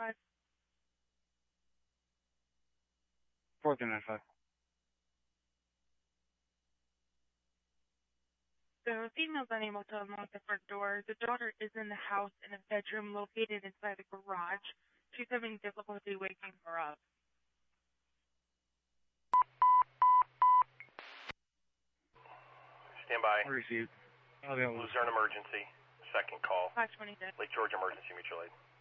5. 4395. The female's unable to unlock the front door. The daughter is in the house in a bedroom located inside the garage. She's having difficulty waking her up. Stand by. Received. Luzerne emergency. Second call. 526. Lake George Emergency Mutual Aid.